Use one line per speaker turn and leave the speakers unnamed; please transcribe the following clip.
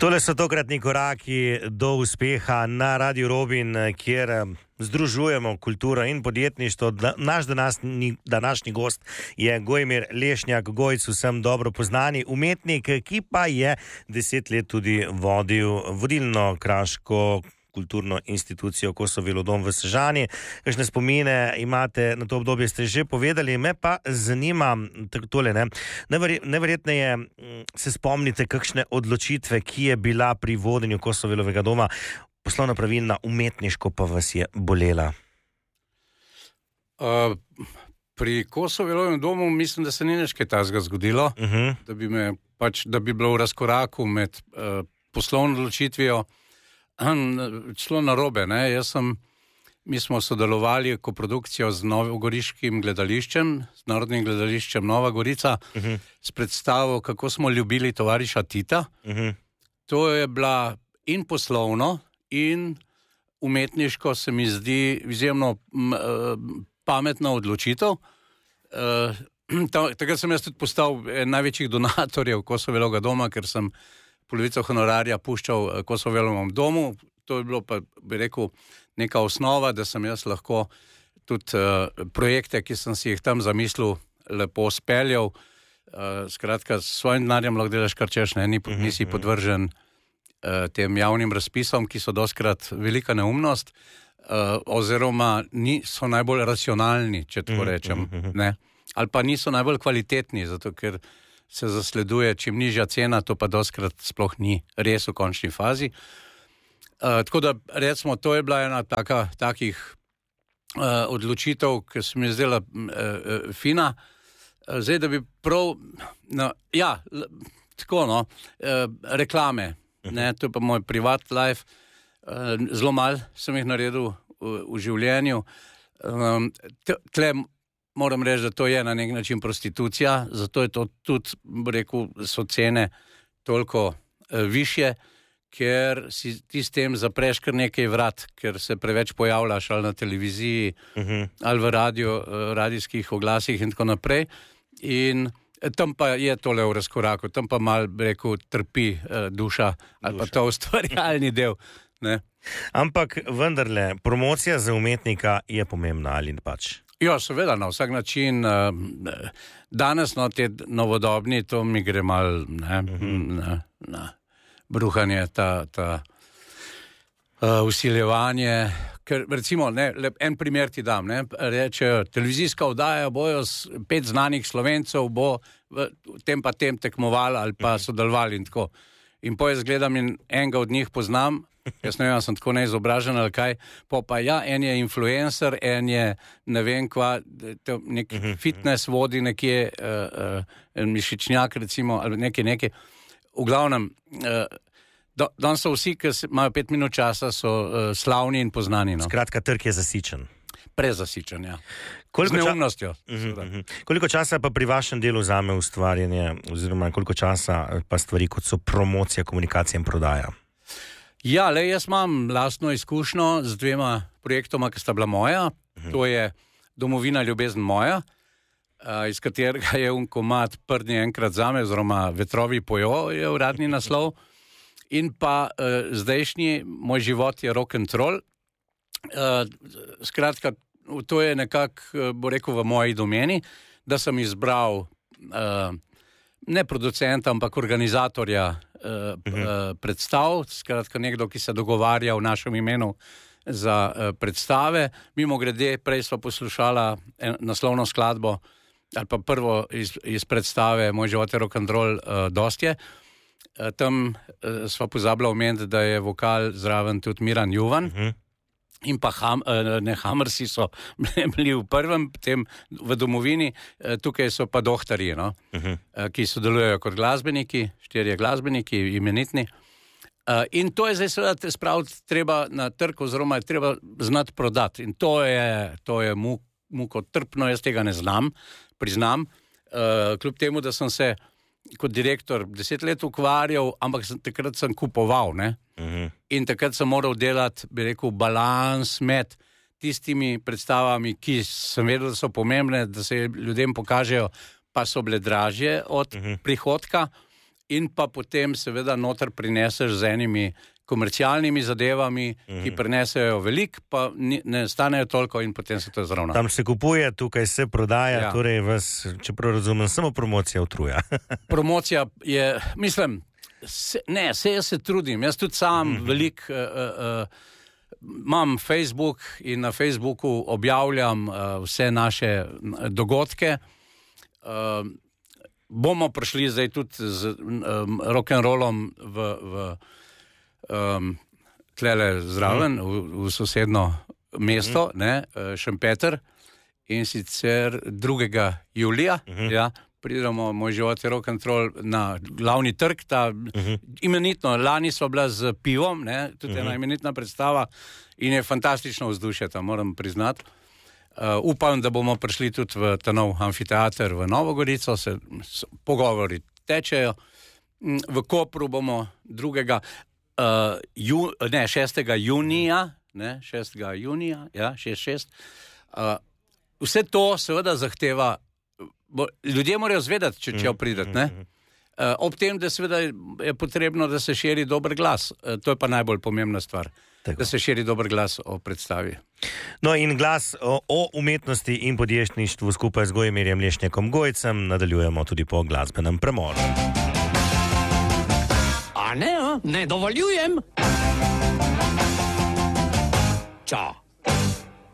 Tole so tokratni koraki do uspeha na Radiu Robin, kjer združujemo kulturo in podjetništvo. Naš današnji gost je Gojmir Lešnjak, Gojc, vsem dobro poznani umetnik, ki pa je 10 let tudi vodil vodilno kraško kulturno institucijo Kosovo dom v Sežani. Kakšne spomine imate na to obdobje, ste že povedali, me pa zanima tole, ne? Neverjetneje se spomnite kakšne odločitve, ki je bila pri vodenju Kosovelovega doma poslovno pravilna, umetniško pa vas je bolela?
Pri Kosovelovem domu mislim, da se ni nič kaj takega zgodilo, da bi bilo v razkoraku med poslovno odločitvijo šlo narobe, ne. Mi smo sodelovali koprodukcijo z novogoriškim gledališčem, z Narodnim gledališčem Nova Gorica, s predstavo Kako smo ljubili tovariša Tita. To je bila in poslovno in umetniško, se mi zdi, izjemno pametna odločitev. Takrat sem jaz tudi postal največjih donatorjev Kosovelovega doma, ker sem polovico honorarja puščal Kosovelovem domu. To je bilo pa, bi rekel, neka osnova, da sem jaz lahko tudi projekte, ki sem si jih tam zamislil, lepo speljal. Skratka, s svojim denarjem lahko delaš kar češ, nisi podvržen tem javnim razpisom, ki so dostikrat velika neumnost, oziroma niso najbolj racionalni, če tako rečem, ne. Ali pa niso najbolj kvalitetni, zato ker se zasleduje čim nižja cena, to pa dostikrat sploh ni res v končni fazi. Tako da, recimo, to je bila ena takih odločitev, ki se mi je zdela fina. Zdaj, da bi prav, reklame, ne, to je pa moj privat life, zelo malo sem jih naredil v življenju. Tle moram reči, da to je na nek način prostitucija, zato je to tudi, rekel, so cene toliko višje, ker si ti s tem zapreš kar nekaj vrat, ker se preveč pojavljaš ali na televiziji, ali v radijskih oglasih in tako naprej. In tam pa je tole v razkoraku, tam pa malo, rekel, trpi duša ali pa to ustvarjalni del, ne.
Ampak vendarle, promocija za umetnika je pomembna, ali pač?
Ja, seveda, na vsak način. Danes, te novodobni, to mi gre malo na bruhanje, vsiljevanje. Ker, recimo, en primer ti dam, rečejo, televizijska oddaja bojo 5 znanih Slovencev bo v tem pa tem tekmovali ali pa sodelovali in tako. In po jaz gledam in enega od njih poznam, jaz ne vem, sem tako neizobražen ali kaj, pa en je influencer, en je ne vem kva, nek fitness vodi nekje, mišičnjak recimo, ali nekaj. V glavnem, danes so vsi, ki imajo 5 minut časa, so slavni in poznani. No.
Skratka, trg je zasičen.
Prezasičen, ja. Z neumnostjo.
Koliko časa pa pri vašem delu vzame ustvarjanje, oziroma koliko časa pa stvari, kot so promocija, komunikacija in prodaja?
Ja, jaz imam lastno izkušnjo z 2 projektoma, ki sta bila moja. To je Domovina, ljubezen moja, iz katerega je komad Prdni enkrat zame, oziroma Vetrovi pojo je uradni naslov. In pa zdajšnji Moj život je rock and roll. Skratka, to je nekako, bo rekel, v moji domeni, da sem izbral ne producenta, ampak organizatorja predstav, skratka nekdo, ki se dogovarja v našem imenu za predstave. Mimogrede, prej sva poslušala naslovno skladbo, ali pa prvo iz predstave Moj život je rock and roll, Dostje. Tam sva pozabila omeniti, da je vokal zraven tudi Miran Juvan. In pa Hamrsi so bili v prvem, potem v Domovini, tukaj so pa dohtarji, ki sodelujejo kot glasbeniki, 4 glasbeniki, imenitni. In to je zdaj seveda spraviti treba na trg, oziroma je treba znati prodati. In to je mukotrpno, jaz tega ne znam, priznam. Kljub temu, da sem se kot direktor 10 let ukvarjal, ampak takrat sem kupoval, ne. In takrat sem moral delati, bi rekel, balans med tistimi predstavami, ki sem vedel, da so pomembne, da se ljudem pokažejo, pa so bile dražje od prihodka, in pa potem seveda noter prineseš z enimi komercialnimi zadevami, ki prinesejo veliko, pa ne stanejo toliko in potem se to zravna.
Tam se kupuje, tukaj se prodaja, torej vas, čeprav razumem, samo promocija utruja.
Promocija je, mislim, jaz se trudim, jaz tudi sam veliko imam Facebook in na Facebooku objavljam vse naše dogodke. Bomo prišli zdaj tudi z rock'n'rollom v tlele zraven, v sosedno mesto, Šempeter, in sicer 2. julija, pridemo Moj život je rock'n'roll na glavni trg, ta imenitno, lani so bila z pivom, tudi ena imenitna predstava in je fantastično vzdušje, tam moram priznati. Upam, da bomo prišli tudi v ta nov amfiteater v Novo Gorico, se pogovori tečejo. V Kopru bomo 6. junija, 6. Vse to seveda zahteva, ljudje morajo zvedeti, če prideti, ob tem, da seveda je potrebno, da se širi dober glas. To je pa najbolj pomembna stvar. Tako. Da se širi dober glas o predstavi.
No in glas o umetnosti in podjetništvu skupaj z Gojmirjem Lešnjakom Gojcem nadaljujemo tudi po glasbenem premoru.
A ne dovoljujem. Čau.